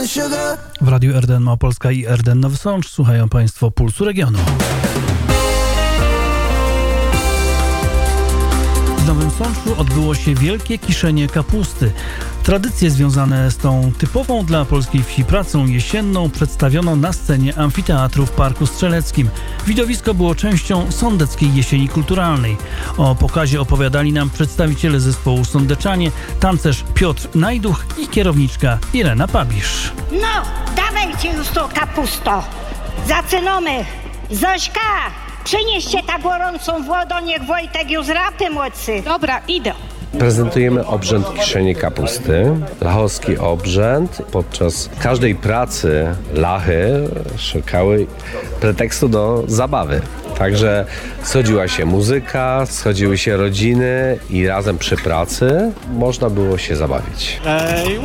W Radiu RDN Małopolska i RDN Nowy Sącz słuchają Państwo Pulsu Regionu. W Nowym Sączu odbyło się wielkie kiszenie kapusty. Tradycje związane z tą typową dla polskiej wsi pracą jesienną przedstawiono na scenie amfiteatru w Parku Strzeleckim. Widowisko było częścią Sądeckiej Jesieni Kulturalnej. O pokazie opowiadali nam przedstawiciele zespołu Sądeczanie, tancerz Piotr Najduch i kierowniczka Irena Pabisz. No, dawajcie już to kapusto. Zaczynamy. Zośka, przynieście ta gorącą wodę, niech Wojtek już rapy mocy. Dobra, idę. Prezentujemy obrzęd kiszenia kapusty, lachowski obrzęd. Podczas każdej pracy lachy szukały pretekstu do zabawy. Także schodziła się muzyka, schodziły się rodziny i razem przy pracy można było się zabawić. Ej,